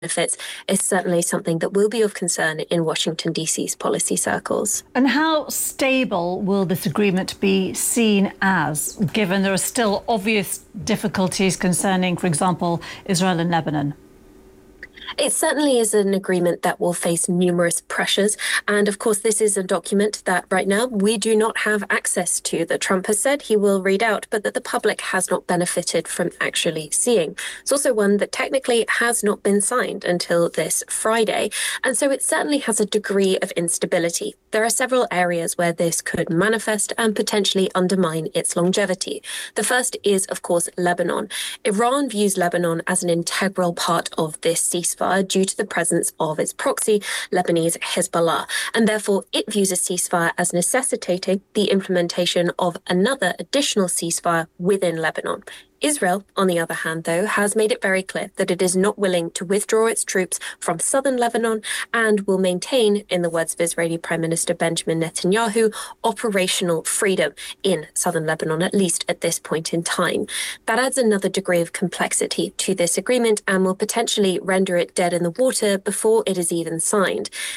benefits is certainly something that will be of concern in Washington, D.C.'s policy circles. And how stable will this agreement be seen as, given there are still obvious difficulties concerning, for example, Israel and Lebanon? It certainly is an agreement that will face numerous pressures. And of course, this is a document that right now we do not have access to, that Trump has said he will read out, but that the public has not benefited from actually seeing. It's also one that technically has not been signed until this Friday. And so it certainly has a degree of instability. There are several areas where this could manifest and potentially undermine its longevity. The first is, of course, Lebanon. Iran views Lebanon as an integral part of this ceasefire due to the presence of its proxy, Lebanese Hezbollah, and therefore it views a ceasefire as necessitating the implementation of another additional ceasefire within Lebanon. Israel, on the other hand, though, has made it very clear that it is not willing to withdraw its troops from southern Lebanon and will maintain, in the words of Israeli Prime Minister Benjamin Netanyahu, operational freedom in southern Lebanon, at least at this point in time. That adds another degree of complexity to this agreement and will potentially render it dead in the water before it is even signed.